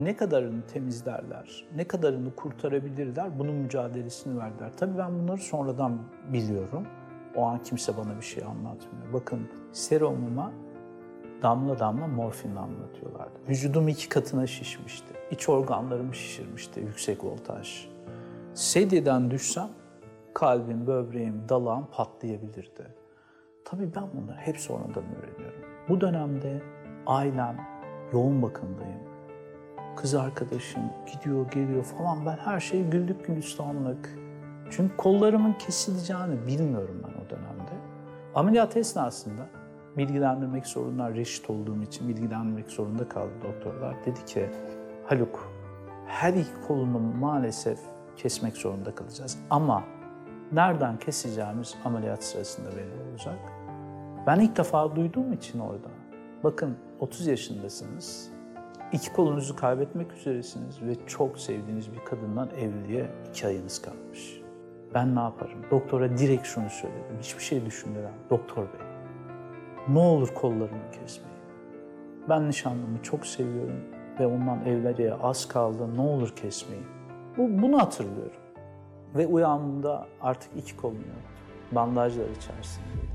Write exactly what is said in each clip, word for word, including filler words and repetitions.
Ne kadarını temizlerler, ne kadarını kurtarabilirler, bunun mücadelesini verdiler. Tabii ben bunları sonradan biliyorum. O an kimse bana bir şey anlatmıyor. Bakın serumuma damla damla morfin damlatıyorlardı. Vücudum iki katına şişmişti. İç organlarımı şişirmişti yüksek voltaj. Sedyeden düşsem kalbim, böbreğim, dalağım patlayabilirdi. Tabii ben bunları hep sonradan öğreniyorum. Bu dönemde ailem, yoğun bakımdayım. Kız arkadaşım gidiyor, geliyor falan. Ben her şeyi güldük gülistanlık. Çünkü kollarımın kesileceğini bilmiyorum ben o dönemde. Ameliyat esnasında bilgilendirmek zorunda, reşit olduğum için bilgilendirmek zorunda kaldı doktorlar. Dedi ki, Haluk, her iki kolunu maalesef kesmek zorunda kalacağız. Ama nereden keseceğimiz ameliyat sırasında belli olacak. Ben ilk defa duyduğum için orada. Bakın otuz yaşındasınız. İki kolunuzu kaybetmek üzeresiniz ve çok sevdiğiniz bir kadından evliliğe iki ayınız kalmış. Ben ne yaparım? Doktora direkt şunu söyledim. Hiçbir şey düşünmeden. Doktor bey, ne olur kollarımı kesmeyin. Ben nişanlımı çok seviyorum ve ondan evliliğe az kaldı. Ne olur kesmeyin. Bu, bunu hatırlıyorum. Ve uyandığımda artık iki kolum yoktu. Bandajlar içerisindeydim.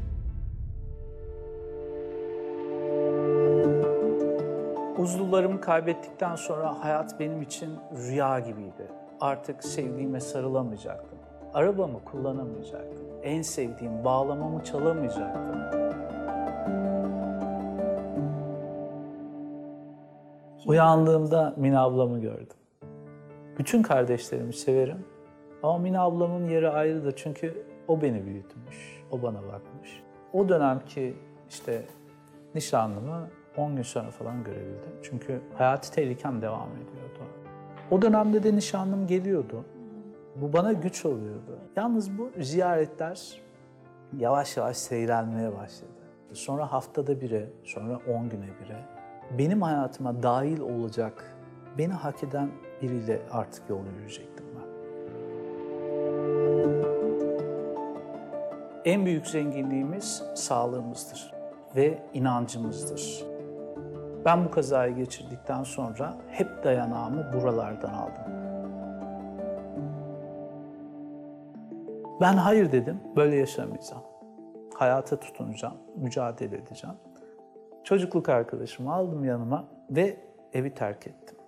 Uzuvlarımı kaybettikten sonra hayat benim için rüya gibiydi. Artık sevdiğime sarılamayacaktım. Arabamı kullanamayacaktım. En sevdiğim bağlamamı çalamayacaktım. Uyandığımda Mine ablamı gördüm. Bütün kardeşlerimi severim ama Mine ablamın yeri ayrıdır çünkü o beni büyütmüş, o bana bakmış. O dönemki işte nişanlımı on gün sonra falan görebildim. Çünkü hayati tehlikem devam ediyordu. O dönemde de nişanlım geliyordu. Bu bana güç oluyordu. Yalnız bu ziyaretler yavaş yavaş seyrelmeye başladı. Sonra haftada bire, sonra on güne bire benim hayatıma dahil olacak, beni hak eden biriyle artık yol yürüyecektim ben. En büyük zenginliğimiz sağlığımızdır ve inancımızdır. Ben bu kazayı geçirdikten sonra hep dayanağımı buralardan aldım. Ben hayır dedim, böyle yaşamayacağım. Hayata tutunacağım, mücadele edeceğim. Çocukluk arkadaşımı aldım yanıma ve evi terk ettim.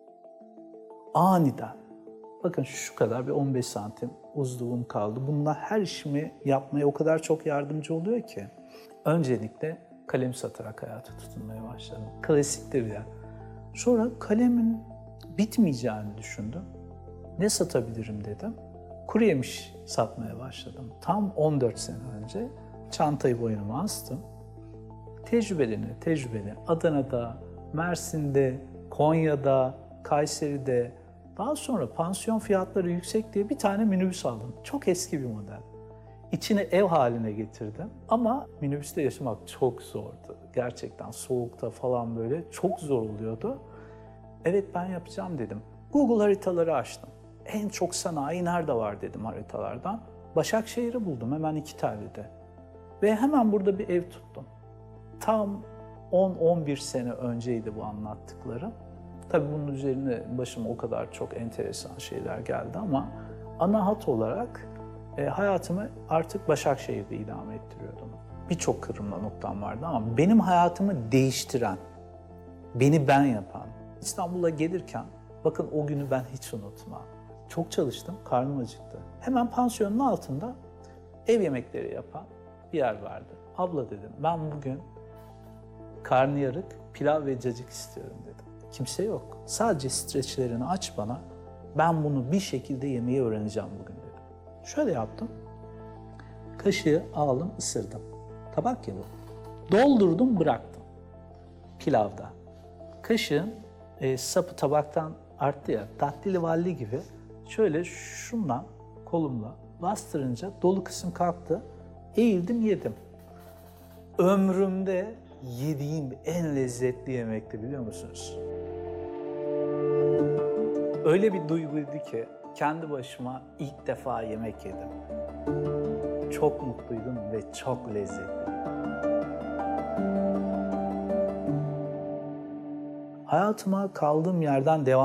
Aniden. Bakın şu kadar bir on beş santim uzunluğum kaldı. Bununla her işimi yapmaya o kadar çok yardımcı oluyor ki. Öncelikle kalem satarak hayata tutunmaya başladım. Klasiktir ya. Sonra kalemin bitmeyeceğini düşündüm. Ne satabilirim dedim. Kuru yemiş satmaya başladım. Tam on dört sene önce çantayı boynuma astım. Tecrübeli, tecrübeli. Adana'da, Mersin'de, Konya'da, Kayseri'de, daha sonra pansiyon fiyatları yüksek diye bir tane minibüs aldım. Çok eski bir model. İçini ev haline getirdim ama minibüste yaşamak çok zordu. Gerçekten soğukta falan böyle çok zor oluyordu. Evet ben yapacağım dedim. Google haritaları açtım. En çok sanayi nerede var dedim haritalardan. Başakşehir'i buldum hemen İkitelli'de. Ve hemen burada bir ev tuttum. Tam on on bir sene önceydi bu anlattıklarım. Tabii bunun üzerine başıma o kadar çok enteresan şeyler geldi ama ana hat olarak e, hayatımı artık Başakşehir'de idame ettiriyordum. Birçok kırılma noktam vardı ama benim hayatımı değiştiren, beni ben yapan, İstanbul'a gelirken bakın o günü ben hiç unutmam. Çok çalıştım, karnım acıktı. Hemen pansiyonun altında ev yemekleri yapan bir yer vardı. Abla dedim, ben bugün karnıyarık, pilav ve cacık istiyorum dedim. Kimse yok. Sadece streçlerini aç bana, ben bunu bir şekilde yemeyi öğreneceğim bugün dedim. Şöyle yaptım. Kaşığı aldım, ısırdım. Tabak ya bu. Doldurdum, bıraktım. Pilavda. Kaşığın e, sapı tabaktan arttı ya, tatlili valli gibi. Şöyle şundan kolumla bastırınca dolu kısım kalktı. Eğildim, yedim. Ömrümde yediğim en lezzetli yemekti biliyor musunuz? Öyle bir duyguydu ki kendi başıma ilk defa yemek yedim. Çok mutluydum ve çok lezzetliydi. Hayat hayatıma kaldığım yerden devam